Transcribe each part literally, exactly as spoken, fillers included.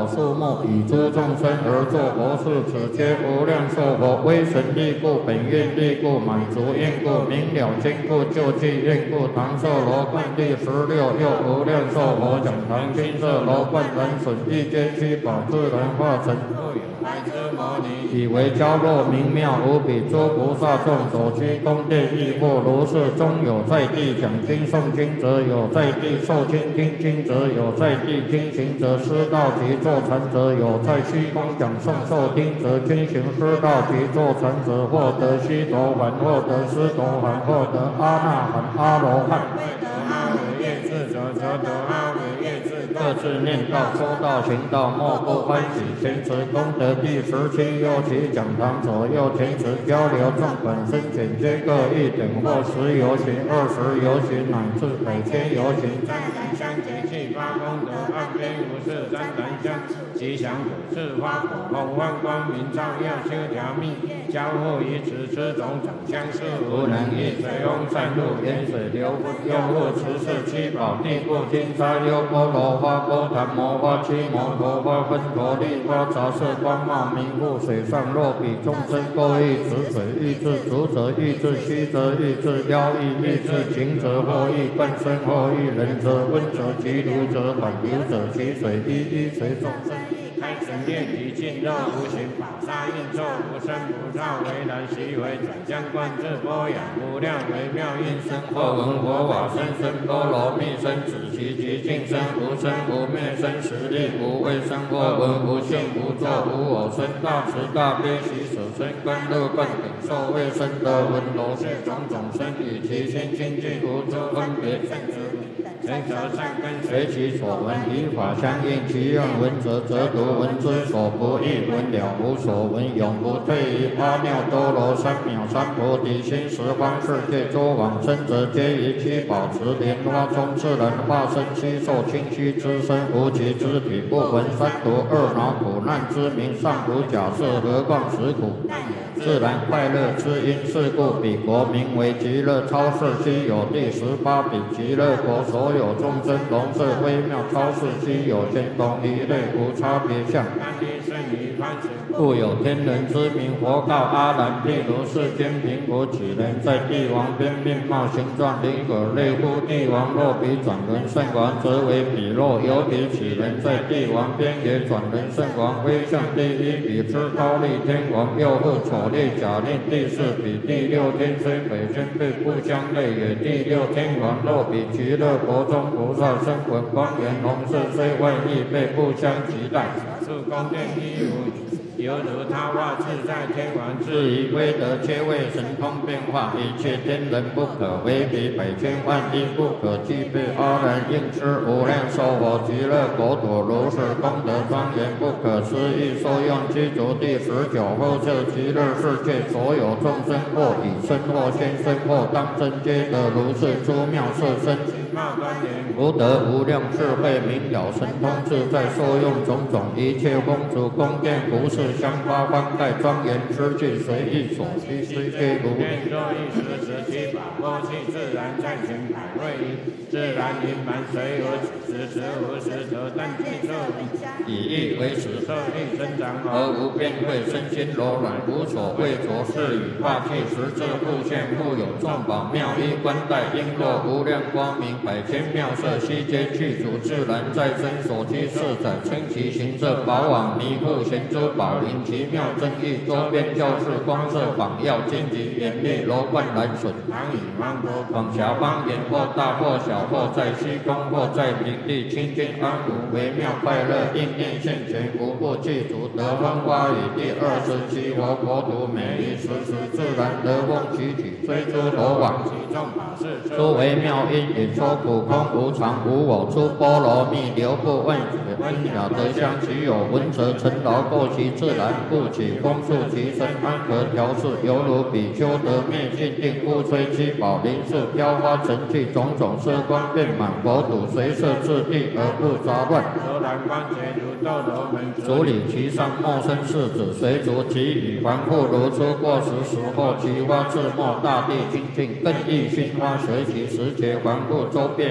宝树木，以诸众生而作佛事，此皆无量寿佛。威神力故，本愿力故，满足愿故，明了坚固，救济愿故。唐寿罗冠第十六又无量寿佛，讲堂金色罗冠人损益皆虚宝，自然化成复有来之摩尼，以为娇弱明妙无比。诸菩萨众所居宫殿亦复如是。中有在地讲经诵经者，有在地受经听经者，有在地听行者，师道及坐禅者，有在虚空讲诵受听者，均行师道及坐禅者，获得须陀洹，获得斯陀含，获得阿那含、阿罗汉。未得阿惟越智者，则得阿惟越智。各自念道、说道、行道，莫不欢喜。前持功德第十七，右其讲堂左右前持交流众本身简皆各一等，或十游行、二十游行，乃至百千游行。湛然相结气发功德，岸边无事湛然相吉祥果是花果，红万光明照耀修条密，交互于此之种长相似，无能易水翁散入，沿水流不用户持是七宝地故金沙优波罗花波檀摩花七摩陀花分陀利花杂色光茂明护水上若比众生各欲止水欲治足则欲治虚则欲治腰欲欲治情则或欲半身或欲冷则温则急如则缓如者其水一一随众生开神业体尽肉无形法沙应作无生菩萨为然习为转相观自波养无量微妙应身或闻佛法身身波罗蜜身子其极尽身无生无灭身实力无畏生或闻无性无作无我身大慈大悲喜舍身观乐观顶受卫生得闻罗是种种身与其心清净无诸分别圣之人则善根随其所闻以法相应其愿闻者则读闻之所不异闻了无所闻永不退于阿耨多罗三藐三菩提心十方世界诸往生者皆以其宝持莲花中自然化身悉受清虚之身无其肢体不闻三毒二恼苦难之名尚无假设何况实苦自然快乐之因是故彼国名为极乐超世悉有第十八比极乐国所有众生龙色微妙超世悉有天同一类无差别相故有天人之名佛告阿难譬如世间贫苦几人在帝王边面貌形状灵可类乎帝王若比转轮圣王则为彼若有比几人在帝王边也转轮圣王威相第一比之高丽天王又复丑烈假令第四比第六天虽北天辈不相类也第六天王若比极乐国中菩萨生闻光颜红色虽外亦辈不相及待是宫殿一无犹如他化自在天王至于威德皆为神通变化一切天人不可为比百千万亿不可具备阿难应知无量寿佛极乐国土如是功德庄严不可思议受用具足第十九后这极乐世界所有众生或以身或现身或当真皆得如是诸妙色身福德无量智慧明了神通自在受用种种一切公主宫殿服饰香花幡盖庄严之具随意所需世界如愿作一时时七宝波气自然暂行百瑞自然盈满随有此时时无时得但具色以意为此色力增长而无边慧身心柔软无所畏着是与化气实质复现复有众宝妙衣冠带璎珞无量光明百千妙色悉皆具足自然在身所居四载称其形色宝网弥护贤珠宝林奇妙真义周边教室光色榜耀荆棘眼力罗冠蓝笋唐以芒果广狭方言或大或小或在虚空或在平地清净安无微妙快乐应念现前无不具足得风花雨第二十七佛国土美丽时时自然得风其体追诸罗网其众法事诸微妙因引说苦空无常无我出波罗蜜流不问解温雅得相其有闻者尘劳过其自然故其风速其身安和调适犹如比丘得灭尽定故吹七宝林树飘花成气种种色光遍满佛土随色自地而不杂乱柔然光洁如豆柔门主理其上莫生世子随逐其羽环复如出过时时或其花自没大地清净更益熏花随其时节环复周遍以前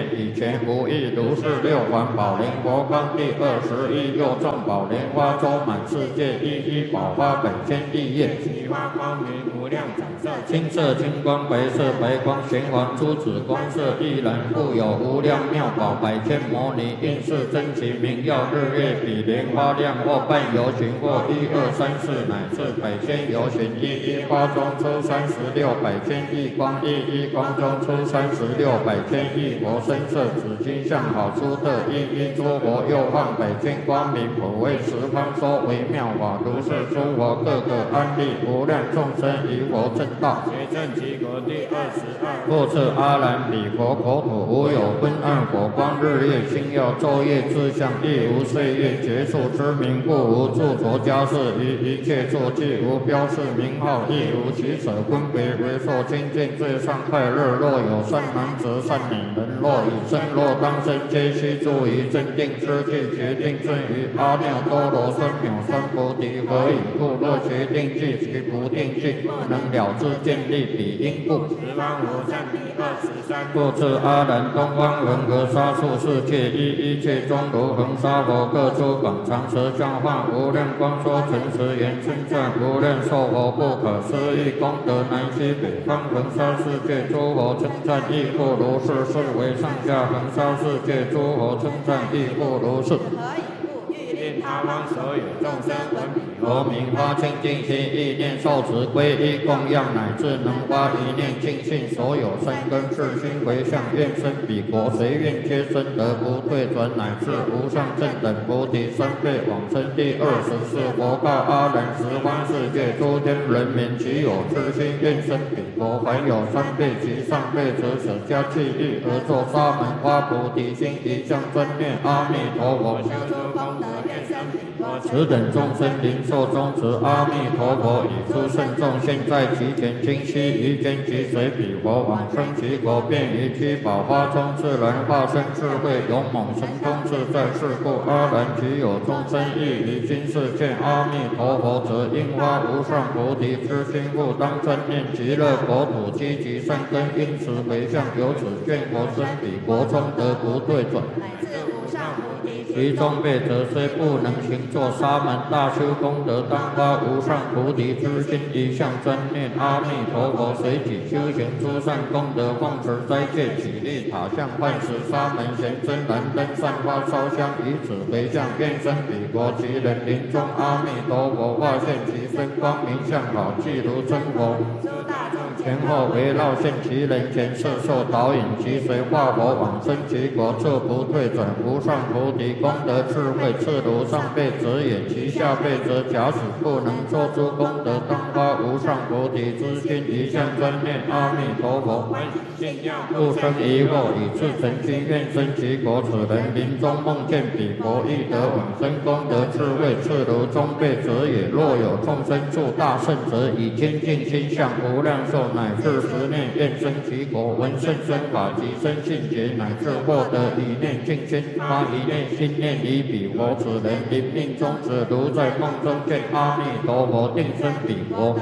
言无益。如是六环宝莲佛光第二十一，又众宝莲花周满世界，一一宝花百千亿叶，其花光明无量彩色，青色青光白色白光玄黄珠子光色亦然，故有无量妙宝百千摩尼，应是真奇明耀日月比莲花亮，或半游行，或一二三四乃至百千游行，一一花中出三十六百千亿光，一一光中出三十六百千亿佛身色，紫金相好出特，一一诸佛又放百千光明，普为十方说为妙法。如是诸佛各个安立，无量众生于佛正道，随正其国第二十二。复次阿难，彼佛国土无有昏暗火光日月星耀昼夜之相，亦无岁月劫数之名，故无著着家事于一切坐具，无标示名号，亦无其舍分别为受清净最上快乐。若有善男子善女人，若以身若当身，皆须住于正定之具，决定正于阿耨多罗三藐三菩提。何以故？若决定具其不定具，不能了知见力彼因故。十方无上第二十三。复次阿难，东方恒河沙数世界，一一切中如恒沙佛，各出广长舌相化，无量光说诚实言，称赞无量寿佛不可思议功德，南西北方恒沙世界诸佛称赞亦复如是，是为上下恒沙世界诸佛称赞亦复如是。他方所有众生闻彼佛名，发清净心，意念受持皈依供养，乃至能发一念净信，所有三根世心回向，愿生彼国，随愿皆生得不退转，乃至无上正等菩提三倍往生。第二十四佛告阿难，十方世界诸天人民，其有痴心愿生彼国，凡有三倍及上辈者，舍家弃欲而作沙门花菩提心，一向专念阿弥陀佛，修诸功德，愿生彼国。此等众生灵寿终止，阿弥陀佛以诸圣众现在其前，今悉于间即随彼佛往生其国，便于七宝花中自然化身智慧勇猛神通自在。是故阿难，其有众生亦于今世见阿弥陀佛者，应发无上菩提之心，复当专念极乐国土，积极善根，因此回向，由此愿佛生彼国中得不退转。其中辈者虽不能行作沙门大修功德，当发无上菩提之心，一向专念阿弥陀佛，随己修行诸善功德，奉持斋戒，起立塔像，饭食沙门咸真燃灯，散花烧香，以此回向，愿生彼国。其人临终，阿弥陀佛化现其身，光明相好，即如真佛。前后围绕现其人前，摄受导引，其随化佛往生其国，彻不退转。无上菩提功德智慧，次如上辈者也。其下辈者，假使不能做诸功德，当发无上菩提之心，一向专念阿弥陀佛，不生疑惑，以至诚心愿生其国。此人临终梦见彼国，亦得往生功德智慧，次如中辈者也。若有众生住大圣者，以清净心向无量寿，乃至十念愿生其国，闻甚深法及生信解，乃至获得一念净心，发一念心念于彼国。此人临命终止，如在梦中见阿弥陀佛，定生彼国，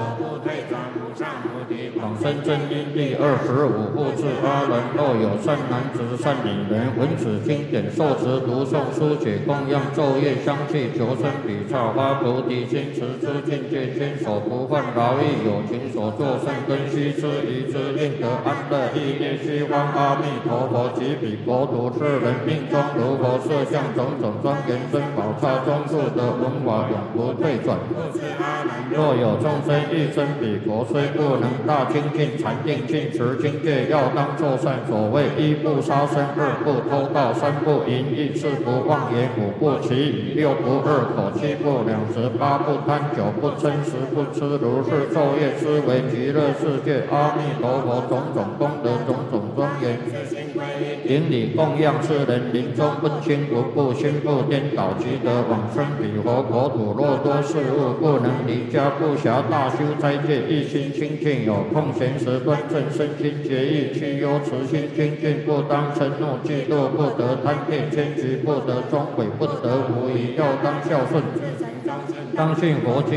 往生正因。第二十五。复次阿难，若有善男子善女人，闻此经典，受持读诵书写供养昼夜相继，求生彼刹发菩提心，持诸境界，坚守不犯劳役，有情所作善根，须知于之，令得安乐。意念西方阿弥陀佛及彼国土，是人命中如佛设相，种种庄严珍宝刹中住得文法，永不退转。若有众生欲生彼国，虽不能大精进禅定尽持经戒，要当作善。所谓一不杀生，二不偷盗，三不淫逸，四不妄言，五不绮语，六不二口，七不两舌，八不贪酒，不嗔，十不痴。如是昼夜思维极乐世界阿弥陀佛种种功德，种种庄严，顶礼供养。世人临终不轻不怖，心不颠倒，即得往生彼佛国土。若多事物不能离家，不暇大修斋戒，一心清净，有空闲时端正，身心节义，去忧慈心清净，不当嗔怒嫉妒，不得贪恋迁居，不得终悔，不得无疑，要当孝顺，当信佛经，与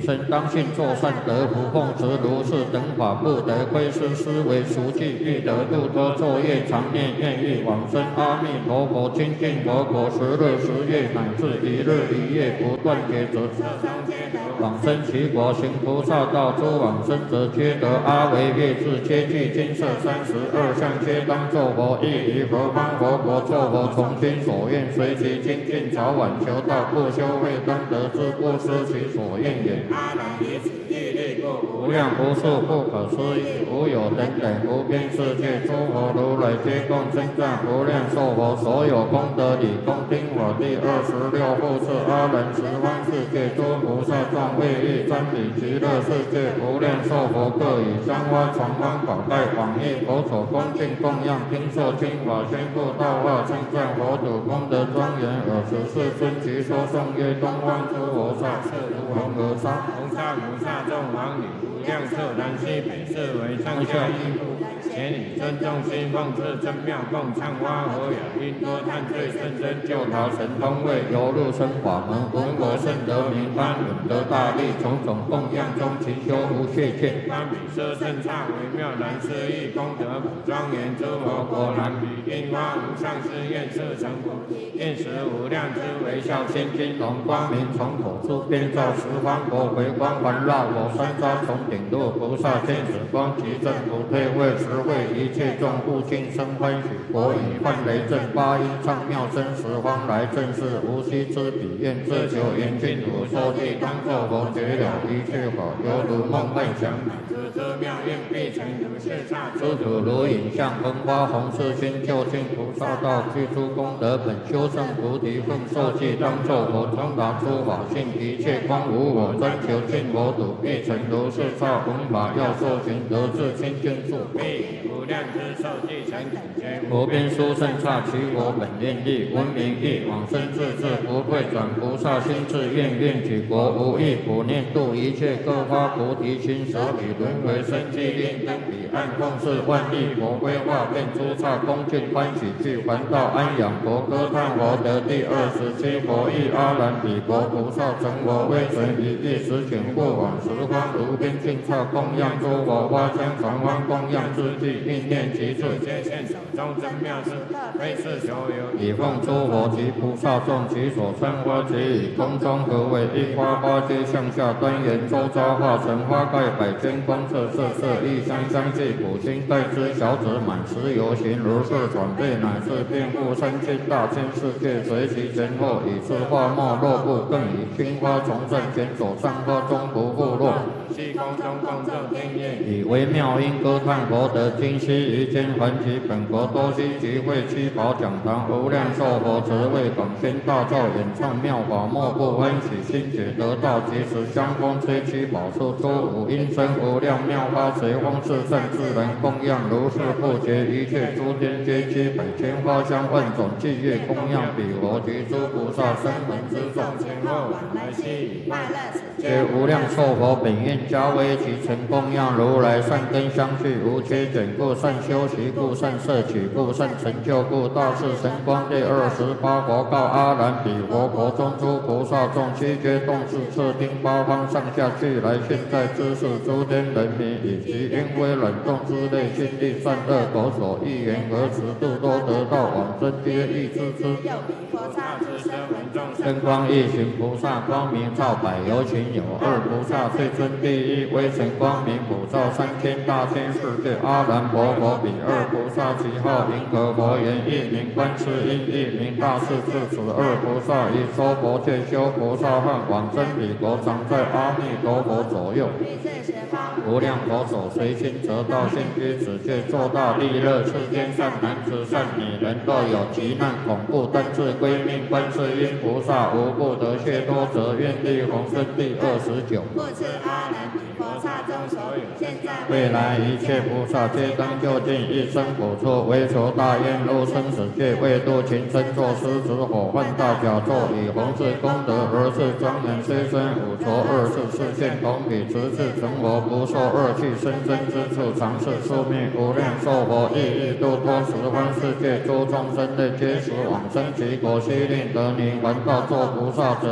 生，当信作善，得福奉持如是等法，不得窥视思维熟记，欲得度脱昼夜常念愿意往生阿弥陀佛，清净佛果，十日十夜乃至一日一夜不断劫则往生其国，行菩萨道，诸往生者皆得阿惟越致，皆具金色三十二相，皆当作佛，亦于何方佛国作佛，从心所愿，随其精进，早晚求道，不修慧当得之，不失其所愿也。阿难以此地力故，无量无数不可思议，无有等等无边世界，诸佛如来皆共称赞无量寿佛，所有功德理，恭听我第二十六复次阿难十方世界诸菩萨众为欲瞻礼极乐世界无量寿佛，各以香花传方宝盖往诣佛所恭敬供养，听受经法宣布道化，称赞佛祖功德庄严，尔时世尊即说颂曰：东方诸菩萨是如恒河沙，红沙菩萨众王女无量寿，南西北四维上下一部，前以尊重心奉至真妙供，唱花和雅音多叹罪甚深，救他神通位，游入生法门，闻我甚得名般，闻得大利，种种供养中，勤修无懈欠。般比舍甚刹微妙，难思议功德普庄严，诸佛果然比樱花无上誓愿，色成菩提，愿识无量之微笑千金龙光明，从口出遍照十方国，回光环绕我三匝，从顶入菩萨见此光，即正不退位，实为一切众不尽生欢喜。国语梵雷震八音唱妙声，十方来正是无息之彼，愿自求严净土说地，当作佛觉了一切法，犹如梦幻想。知之妙愿必成如是刹，诸土如影像，恒花红世心，究竟菩萨道，具诸功德本，修正菩提分，受记当作佛，通达诸法性，一切光无我，专求尽佛土，必成如是刹。闻法要受行，得至清净处，必以无量之寿记成土间。无边殊胜刹，其我本愿力，闻名义，往生自治，不退转菩萨心志，愿愿举国无异，普念度一切，各发菩提心，舍彼轮回生机，令登彼岸，奉事万亿佛规划，遍诸刹恭敬欢喜，具还道安养佛，歌叹佛得第二十七佛意，阿难彼国菩萨成佛，威神一意时请过往十方如边净刹，供养诸佛花香传方供养之际，意念即至，皆现手中真妙事，非是所有，以奉诸佛及菩萨众，其所称花皆以空中合为一花，花皆向下端严，周遭化成花盖百千光色，色色异香相继，普心盖之小子满十游行，如是转变，乃至遍覆三千大千世界，随其前后，以是花末落布，更以青花从上前手上花中不复落。虚空中共振听乐，以微妙音歌叹佛得今昔于间，还其本国多悉集会七宝讲堂，无量寿佛慈为广宣大咒，演唱妙法，莫不欢喜心解得道，即时香风吹七宝树，诸五音声无量妙花，随风四散，自然供养，如是不绝，一切诸天皆悉百千花香万种，伎乐供养彼佛及诸菩萨声闻之众，前后往来悉以快乐此皆无量寿佛本愿加为其成供养，如来善根相续，无缺减故，善修习故，善摄取故，善成就故，大士神光第二十八佛告阿难彼佛国中诸菩萨众，悉皆动视彻听八方上下俱来，现在知识诸天人民，以及因为冷冻之类，心力善恶口所欲言而持度，多得道往生，皆欲知之。菩萨之身闻众生光一行菩萨，光明照百有情，有二菩萨最尊第一，微尘光明普照三千大千世界。阿难婆佛彼二菩萨，其号银河佛言，一名观世音，一名大势至。此二菩萨以说佛戒修菩萨汉，往生彼国，常在阿弥陀佛左右。无量佛手随心得道，现居此界，作大利乐。世间善男子善女人，若有急难恐怖，但自归命观世音菩萨，无不得解脱，则愿力宏生第二十九。故知阿难彼菩萨中所有现在未来一切菩萨，皆当就近一生补处，为求大愿入生死界，为度群生，作狮子火犯大甲座，以弘誓功德而是庄严，虽生五浊二世，视现同彼，直至成佛，不受恶趣生生之处，常是宿命无量寿佛，亦欲度脱十方世界诸众生类，皆使往生其国，悉令得泥还道作菩萨，则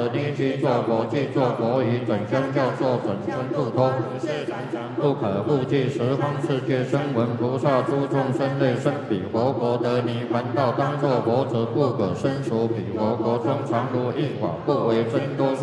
者，你即作佛，即作佛以整相教作整相度通，不可不计十方世界声闻菩萨诸众生类生彼佛国得泥盘道，当作佛者不可生熟彼佛国中常如一法，不为真多。